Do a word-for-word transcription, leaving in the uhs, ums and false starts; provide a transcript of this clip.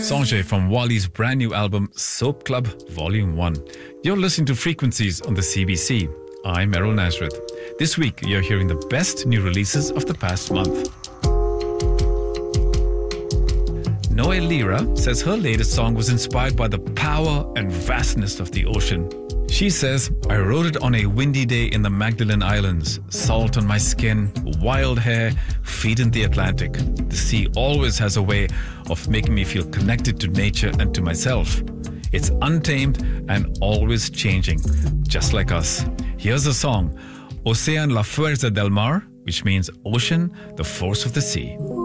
Sanjay from Wali's brand new album Soap Club Volume one. You're listening to Frequencies on the C B C. I'm Errol Nazareth. This week, you're hearing the best new releases of the past month. Noelle Lira says her latest song was inspired by the power and vastness of the ocean. She says, I wrote it on a windy day in the Magdalene Islands. Salt on my skin, wild hair, feet in the Atlantic. The sea always has a way of making me feel connected to nature and to myself. It's untamed and always changing, just like us. Here's a song, Océan la fuerza del mar, which means ocean, the force of the sea.